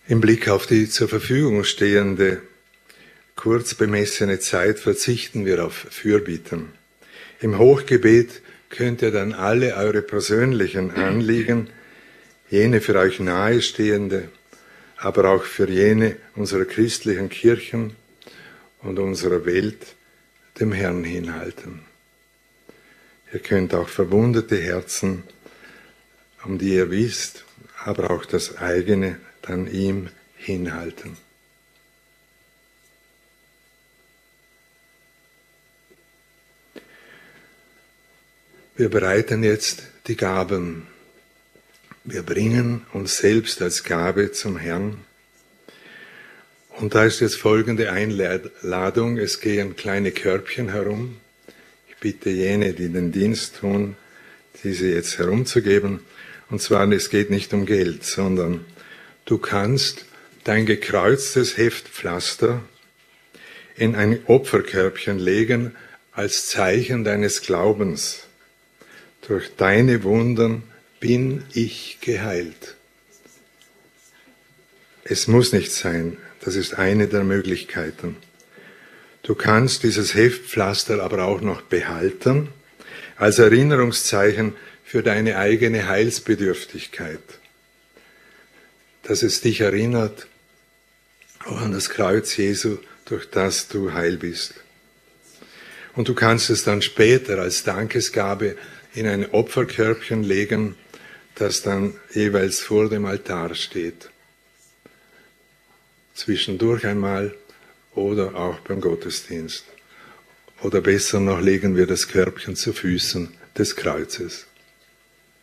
Im Blick auf die zur Verfügung stehende, kurz bemessene Zeit verzichten wir auf Fürbitten. Im Hochgebet könnt ihr dann alle eure persönlichen Anliegen, jene für euch nahestehende, aber auch für jene unserer christlichen Kirchen und unserer Welt, dem Herrn hinhalten. Ihr könnt auch verwundete Herzen, um die ihr wisst, aber auch das eigene dann ihm hinhalten. Wir bereiten jetzt die Gaben. Wir bringen uns selbst als Gabe zum Herrn. Und da ist jetzt folgende Einladung. Es gehen kleine Körbchen herum. Ich bitte jene, die den Dienst tun, diese jetzt herumzugeben. Und zwar, es geht nicht um Geld, sondern du kannst dein gekreuztes Heftpflaster in ein Opferkörbchen legen als Zeichen deines Glaubens. Durch deine Wunden bin ich geheilt. Es muss nicht sein, das ist eine der Möglichkeiten. Du kannst dieses Heftpflaster aber auch noch behalten, als Erinnerungszeichen für deine eigene Heilsbedürftigkeit. Dass es dich erinnert, auch an das Kreuz Jesu, durch das du heil bist. Und du kannst es dann später als Dankesgabe in ein Opferkörbchen legen, das dann jeweils vor dem Altar steht. Zwischendurch einmal oder auch beim Gottesdienst. Oder besser noch, legen wir das Körbchen zu Füßen des Kreuzes.